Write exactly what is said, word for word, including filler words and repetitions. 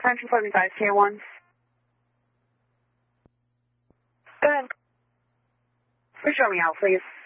Central seventy-five, Tier one. Go ahead. Please show me out, please.